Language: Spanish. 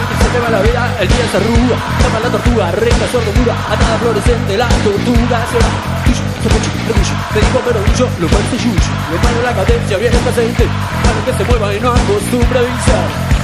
que se quema la vida, el día se arruga. Llama la tortuga, recta, sordomuda, atada fluorescente, la tortuga se va. Tuyo, zapucho, orgullo, te digo pero yo, lo parece yuyo. Le paro la cadencia, viene el presente, para que se mueva y no acostumbre a avisar.